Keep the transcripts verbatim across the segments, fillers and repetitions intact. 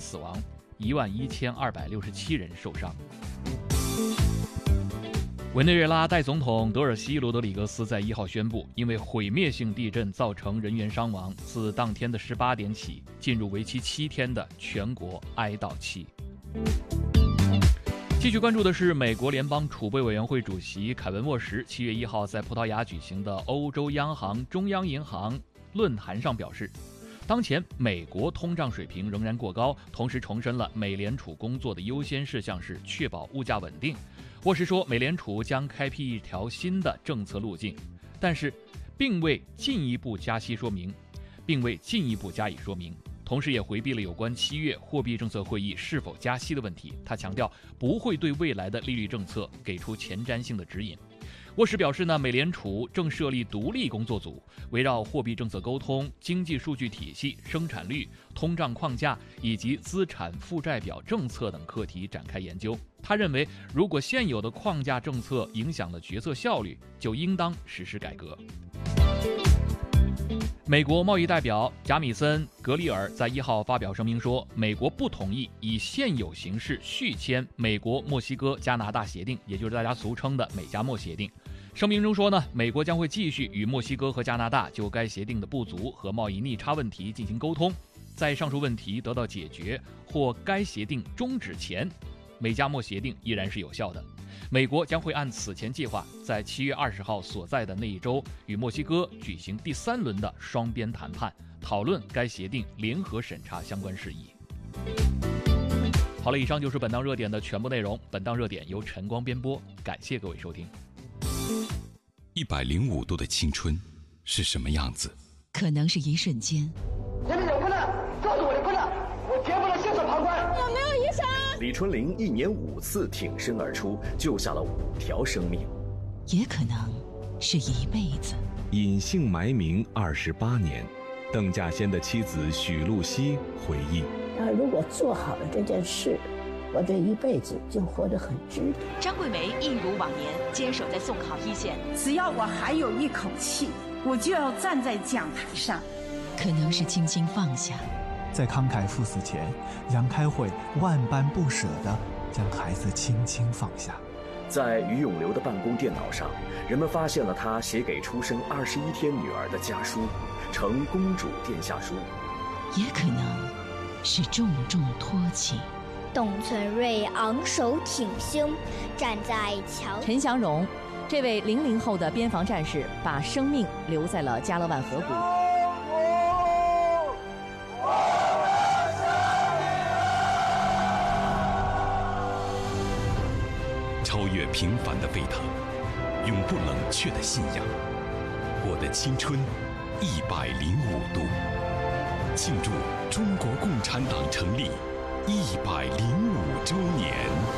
死亡，一万一千二百六十七人受伤。委内瑞拉代总统德尔西·罗德里格斯在一号宣布，因为毁灭性地震造成人员伤亡，自当天的十八点起进入为期七天的全国哀悼期。继续关注的是，美国联邦储备委员会主席凯文·沃什七月一号在葡萄牙举行的欧洲央行中央银行论坛上表示，当前美国通胀水平仍然过高，同时重申了美联储工作的优先事项是确保物价稳定。沃什说，美联储将开辟一条新的政策路径，但是并未进一步加息说明，并未进一步加以说明。同时也回避了有关七月货币政策会议是否加息的问题。他强调不会对未来的利率政策给出前瞻性的指引。沃什表示呢，美联储正设立独立工作组，围绕货币政策沟通、经济数据体系、生产率、通胀框架以及资产负债表政策等课题展开研究。他认为，如果现有的框架政策影响了决策效率，就应当实施改革。美国贸易代表贾米森·格里尔在一号发表声明说，美国不同意以现有形式续签美国墨西哥加拿大协定，也就是大家俗称的美加墨协定。声明中说呢，美国将会继续与墨西哥和加拿大就该协定的不足和贸易逆差问题进行沟通，在上述问题得到解决或该协定终止前，美加墨协定依然是有效的。美国将会按此前计划，在七月二十号所在的那一周与墨西哥举行第三轮的双边谈判，讨论该协定联合审查相关事宜。好了，以上就是本档热点的全部内容。本档热点由晨光编播，感谢各位收听。 一百零五度的青春是什么样子？ 可能是一瞬间。 你们有困难，告诉我的困难，我绝不能袖手旁观。 有没有医生？ 李春玲一年五次挺身而出，救下了五条生命。 也可能是一辈子。 隐姓埋名二十八年，邓稼先的妻子许露西回忆： 他如果做好了这件事，我这一辈子就活得很值得。 张桂梅一如往年坚守在送考一线， 只要我还有一口气，我就要站在讲台上。 可能是轻轻放下。 在慷慨赴死前，杨开慧万般不舍地将孩子轻轻放下。 在于永流的办公电脑上，人们发现了他写给出生二十一天女儿的家书，呈公主殿下书。 也可能是重重托起。 董存瑞昂首挺胸，站在桥。 陈祥荣，这位零零后的边防战士，把生命留在了加勒万河谷。 超越平凡的沸腾，永不冷却的信仰。我的青春一百零五度，庆祝中国共产党成立一百零五周年。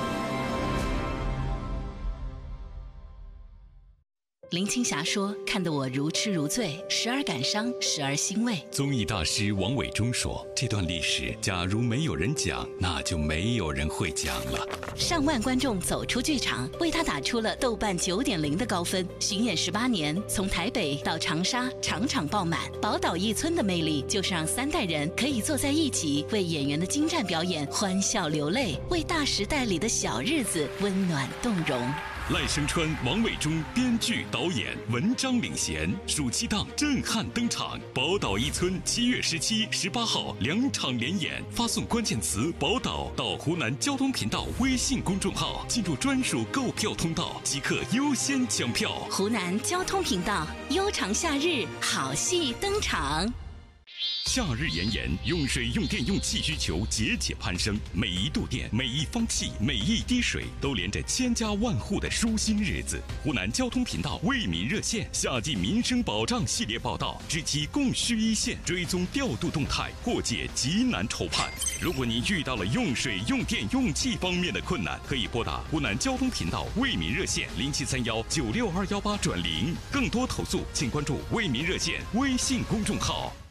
林青霞说：“看得我如痴如醉，时而感伤，时而欣慰。” 综艺大师王伟忠说：“这段历史，假如没有人讲，那就没有人会讲了。” 上万观众走出剧场，为他打出了豆瓣九点零的高分。巡演十八年，从台北到长沙，场场爆满。宝岛一村的魅力，就是让三代人可以坐在一起，为演员的精湛表演欢笑流泪，为大时代里的小日子温暖动容。 赖声川、王伟忠编剧导演，文章领衔，暑期档震撼登场。宝岛一村七月十七、十八号两场连演，发送关键词“宝岛”到湖南交通频道微信公众号，进入专属购票通道，即刻优先抢票。 湖南交通频道，悠长夏日，好戏登场。 夏日炎炎，用水、用电、用气需求节节攀升，每一度电、每一方气、每一滴水，都连着千家万户的舒心日子。湖南交通频道为民热线夏季民生保障系列报道，知其供需一线，追踪调度动态，破解急难愁盼。如果你遇到了用水、用电、用气方面的困难，可以拨打湖南交通频道为民热线零七三幺九六二幺八转零。更多投诉，请关注为民热线微信公众号。